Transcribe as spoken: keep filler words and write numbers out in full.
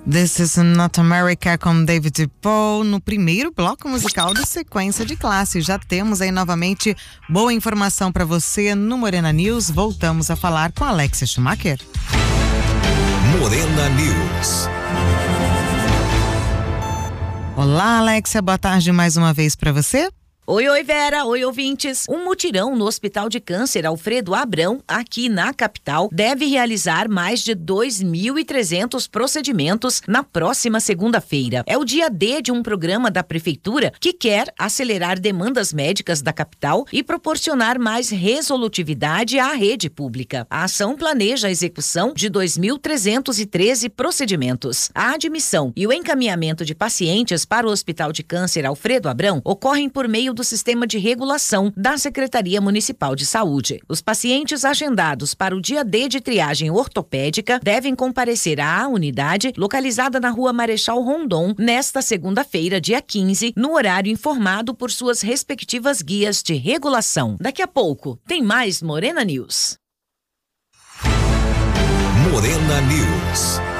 This is Not America com David Paul, no primeiro bloco musical da Sequência de Classe. Já temos aí novamente boa informação para você no Morena News. Voltamos a falar com Alexia Schumacher. Morena News. Olá, Alexia, boa tarde mais uma vez para você. Oi, oi Vera, oi ouvintes. Um mutirão no Hospital de Câncer Alfredo Abrão, aqui na capital, deve realizar mais de dois mil e trezentos procedimentos na próxima segunda-feira. É o dia D de um programa da Prefeitura que quer acelerar demandas médicas da capital e proporcionar mais resolutividade à rede pública. A ação planeja a execução de dois mil trezentos e treze procedimentos. A admissão e o encaminhamento de pacientes para o Hospital de Câncer Alfredo Abrão ocorrem por meio do sistema de regulação da Secretaria Municipal de Saúde. Os pacientes agendados para o dia D de triagem ortopédica devem comparecer à unidade localizada na Rua Marechal Rondon nesta segunda-feira, dia quinze, no horário informado por suas respectivas guias de regulação. Daqui a pouco, tem mais Morena News. Morena News.